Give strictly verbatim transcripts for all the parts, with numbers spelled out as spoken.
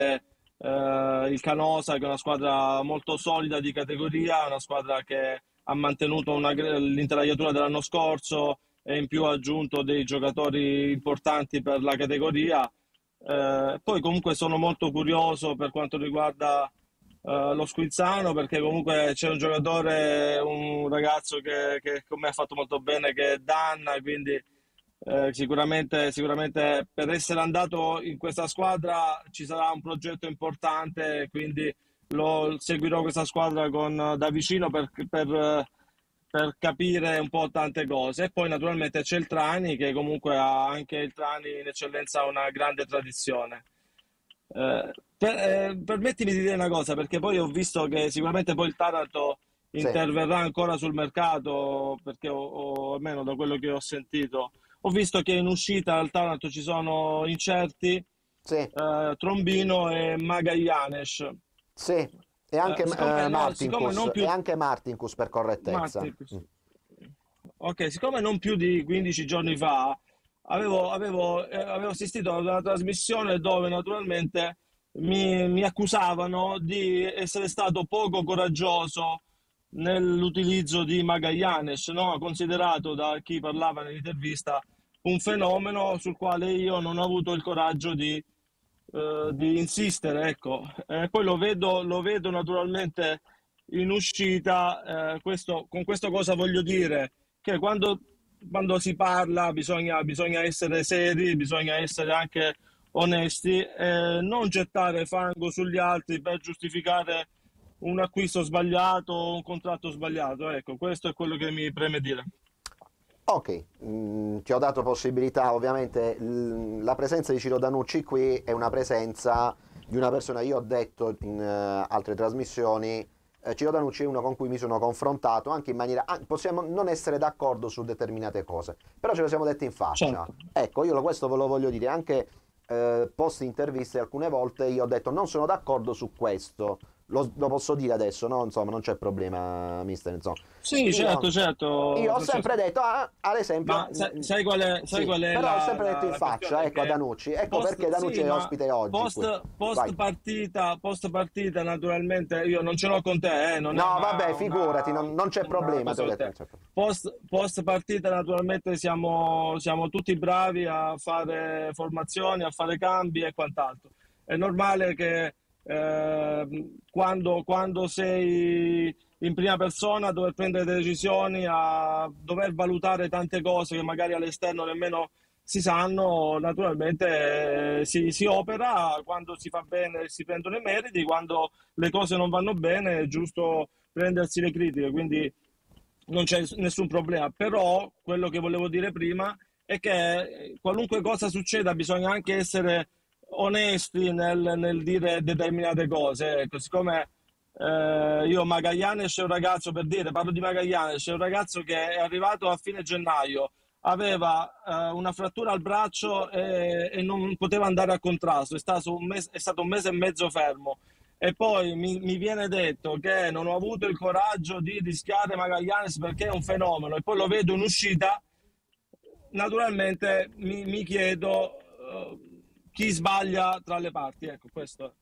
eh, il Canosa, che è una squadra molto solida di categoria, una squadra che ha mantenuto una, l'intelaiatura dell'anno scorso e in più ha aggiunto dei giocatori importanti per la categoria. Eh, poi comunque sono molto curioso per quanto riguarda eh, lo Squilzano, perché comunque c'è un giocatore, un ragazzo che, che con me ha fatto molto bene, che è Danna, quindi eh, sicuramente, sicuramente per essere andato in questa squadra ci sarà un progetto importante, quindi lo, seguirò questa squadra con, da vicino per, per, per capire un po' tante cose. E poi naturalmente c'è il Trani, che comunque ha anche il Trani in eccellenza una grande tradizione. Eh, per- eh, permettimi di dire una cosa, perché poi ho visto che sicuramente poi il Taranto Sì, interverrà ancora sul mercato, perché ho, ho- almeno da quello che ho sentito, ho visto che in uscita al Taranto ci sono incerti, sì, eh, Trombino e Magallanes. sì. E Eh, anche siccome, eh, no- siccome non Martinkus, e più anche Martinkus per correttezza. Matti, Mm. ok, siccome non più di quindici giorni fa avevo, avevo, eh, avevo assistito ad una trasmissione dove naturalmente mi, mi accusavano di essere stato poco coraggioso nell'utilizzo di Magallanes, no? Considerato da chi parlava nell'intervista un fenomeno sul quale io non ho avuto il coraggio di, eh, di insistere, ecco. Eh, poi lo vedo, lo vedo naturalmente in uscita. Eh, questo, con questo cosa voglio dire? Che quando, quando si parla bisogna, bisogna essere seri, bisogna essere anche onesti, e non gettare fango sugli altri per giustificare un acquisto sbagliato o un contratto sbagliato. Ecco, questo è quello che mi preme dire. Ok, mm, ti ho dato possibilità, ovviamente l- la presenza di Ciro Danucci qui è una presenza di una persona, io ho detto in eh, altre trasmissioni, eh, Ciro Danucci è uno con cui mi sono confrontato anche in maniera, ah, possiamo non essere d'accordo su determinate cose, però ce lo siamo detti in faccia. Certo. Ecco, io lo- questo ve lo voglio dire, anche eh, post interviste alcune volte io ho detto non sono d'accordo su questo, lo, lo posso dire adesso, no? Insomma, non c'è problema, mister, insomma. Sì, Io, certo, io certo, ho sempre Francesco. detto, ah, ad esempio, Ma sai, mm, sai qual è, sai sì, qual è però ho la, sempre detto la- in la faccia, questione? ecco, a Che Danucci, ecco perché post, Danucci sì, è ma ospite oggi qui. post, Vai. post partita, post partita, naturalmente, io non ce l'ho con te, eh, non è No, vabbè, una, figurati, una, non, non c'è una problema, ti cosa ho per detto, non te. c'è problema. Post, post partita, naturalmente, siamo, siamo tutti bravi a fare formazioni, a fare cambi e quant'altro. È normale che eh, quando, quando sei in prima persona, dover prendere delle decisioni, a dover valutare tante cose che magari all'esterno nemmeno si sanno, naturalmente eh, si, si opera, quando si fa bene si prendono i meriti, quando le cose non vanno bene è giusto prendersi le critiche, quindi non c'è nessun problema. Però quello che volevo dire prima è che eh, qualunque cosa succeda bisogna anche essere onesti nel, nel dire determinate cose. Ecco, siccome eh, io Magallanes è un ragazzo, per dire, parlo di Magallanes, è un ragazzo che è arrivato a fine gennaio, aveva eh, una frattura al braccio e, e non poteva andare a contrasto, è stato un mese, è stato un mese e mezzo fermo. E poi mi, mi viene detto che non ho avuto il coraggio di rischiare Magallanes perché è un fenomeno, e poi lo vedo in uscita. Naturalmente mi, mi chiedo eh, chi sbaglia tra le parti. Ecco, questo.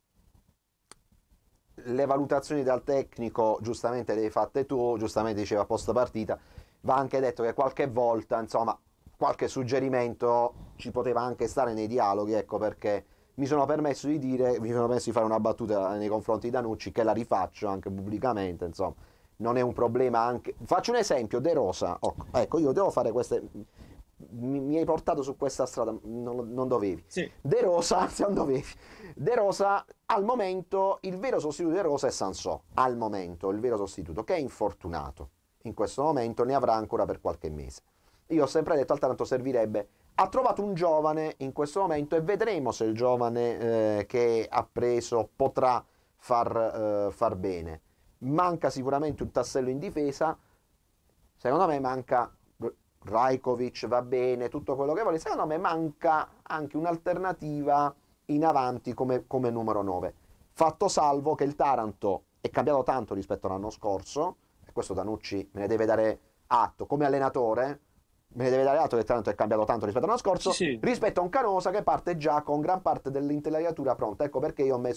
Le valutazioni dal tecnico giustamente le hai fatte tu, giustamente diceva post partita, va anche detto che qualche volta, insomma, qualche suggerimento ci poteva anche stare nei dialoghi, ecco perché mi sono permesso di dire, mi sono permesso di fare una battuta nei confronti di Danucci che la rifaccio anche pubblicamente, insomma, non è un problema anche... Faccio un esempio, De Rosa, oh, ecco, io devo fare queste... Mi, mi hai portato su questa strada, non, non dovevi. Sì, De Rosa, se non dovevi. De Rosa, al momento, il vero sostituto di De Rosa è Sansò. Al momento, il vero sostituto, che è infortunato. In questo momento ne avrà ancora per qualche mese. Io ho sempre detto, al tanto servirebbe. Ha trovato un giovane in questo momento e vedremo se il giovane eh, che ha preso potrà far, eh, far bene. Manca sicuramente un tassello in difesa. Secondo me manca Rajkovic, va bene, tutto quello che vuole. Secondo me manca anche un'alternativa in avanti come, come numero nove. Fatto salvo che il Taranto è cambiato tanto rispetto all'anno scorso, e questo Danucci me ne deve dare atto, come allenatore, me ne deve dare atto che il Taranto è cambiato tanto rispetto all'anno sì, scorso, sì. rispetto a un Canosa che parte già con gran parte dell'intelaiatura pronta. Ecco perché io ho messo